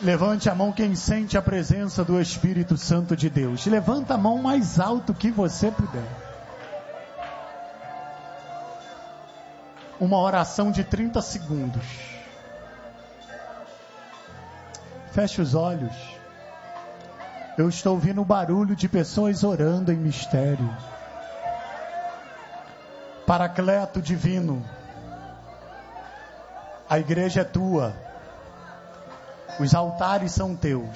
Levante a mão quem sente a presença do Espírito Santo de Deus. Levanta a mão mais alto que você puder. Uma oração de 30 segundos. Feche os olhos. Eu estou ouvindo o barulho de pessoas orando em mistério. Paracleto divino, a igreja é tua, os altares são teus.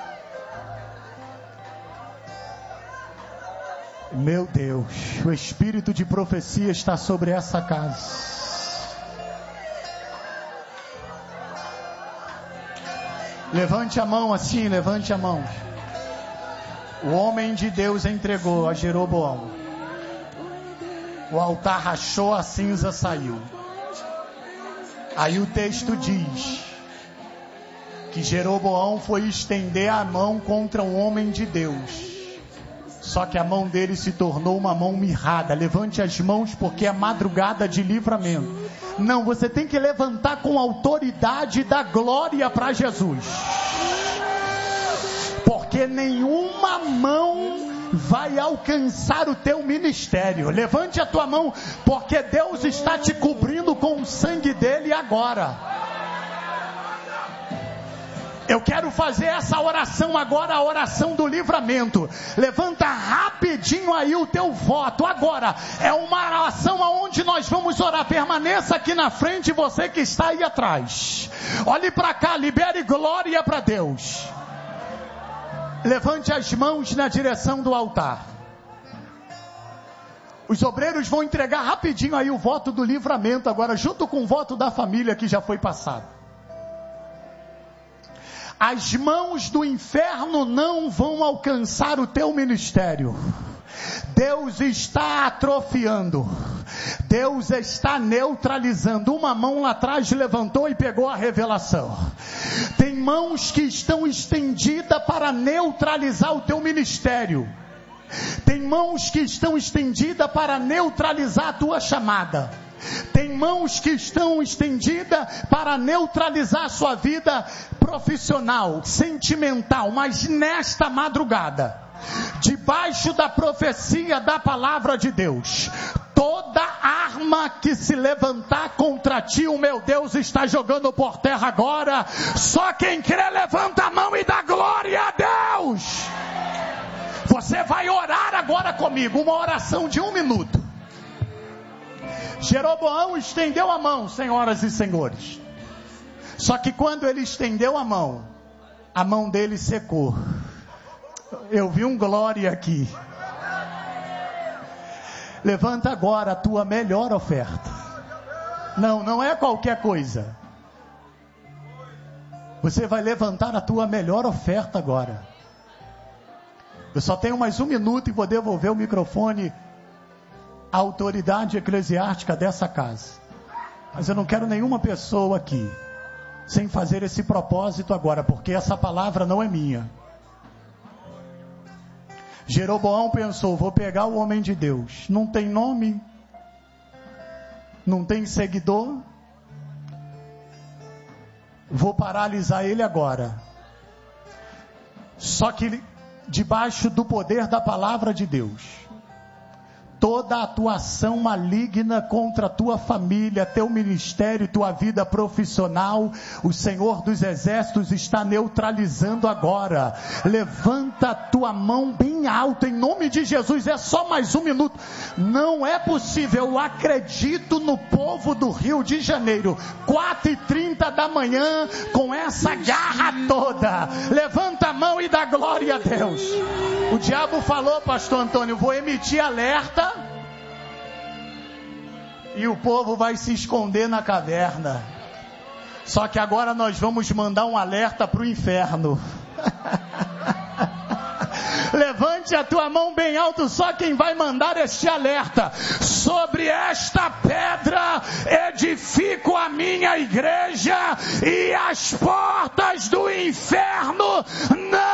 Meu Deus, o espírito de profecia está sobre essa casa. Levante a mão assim, levante a mão. O homem de Deus entregou a Jeroboão. O altar rachou, a cinza saiu. Aí o texto diz que Jeroboão foi estender a mão contra o homem de Deus. Só que a mão dele se tornou uma mão mirrada. Levante as mãos porque é madrugada de livramento. Não, você tem que levantar com autoridade da glória para Jesus. Porque nenhuma mão vai alcançar o teu ministério. Levante a tua mão, porque Deus está te cobrindo com o sangue dele agora. Eu quero fazer essa oração agora, a oração do livramento. Levanta rapidinho aí o teu voto. Agora, é uma oração aonde nós vamos orar. Permaneça aqui na frente, você que está aí atrás. Olhe para cá, libere glória para Deus. Levante as mãos na direção do altar. Os obreiros vão entregar rapidinho aí o voto do livramento agora, junto com o voto da família que já foi passado. As mãos do inferno não vão alcançar o teu ministério. Deus está atrofiando. Deus está neutralizando. Uma mão lá atrás levantou e pegou a revelação. Tem mãos que estão estendidas para neutralizar o teu ministério. Tem mãos que estão estendidas para neutralizar a tua chamada. Tem mãos que estão estendidas para neutralizar a sua vida profissional, sentimental. Mas nesta madrugada, debaixo da profecia da palavra de Deus, toda arma que se levantar contra ti, o meu Deus está jogando por terra agora. Só quem crê levanta a mão e dá glória a Deus. Você vai orar agora comigo, uma oração de 1 minuto. Jeroboão estendeu a mão, senhoras e senhores. Só que quando ele estendeu a mão dele secou. Eu vi um glória aqui. Levanta agora a tua melhor oferta. Não é qualquer coisa. Você vai levantar a tua melhor oferta agora. Eu só tenho mais 1 minuto e vou devolver o microfone à autoridade eclesiástica dessa casa. Mas eu não quero nenhuma pessoa aqui sem fazer esse propósito agora, porque essa palavra não é minha. Jeroboão pensou, vou pegar o homem de Deus, não tem nome, não tem seguidor, vou paralisar ele agora. Só que debaixo do poder da palavra de Deus, toda atuação maligna contra a tua família, teu ministério, tua vida profissional, o Senhor dos Exércitos está neutralizando agora. Levanta a tua mão bem alto em nome de Jesus. É só mais 1 minuto. Não é possível. Eu acredito no povo do Rio de Janeiro, 4h30 da manhã, com essa garra toda. Levanta a mão e dá glória a Deus. O diabo falou, pastor Antônio, vou emitir alerta e o povo vai se esconder na caverna. Só que agora nós vamos mandar um alerta para o inferno. Levante a tua mão bem alto, só quem vai mandar este alerta. Sobre esta pedra edifico a minha igreja, e as portas do inferno não